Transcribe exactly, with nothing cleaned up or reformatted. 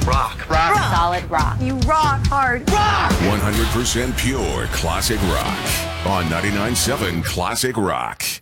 Rock. Rock. Rock. Solid rock. You rock hard. Rock! one hundred percent pure classic rock on ninety-nine point seven Classic Rock.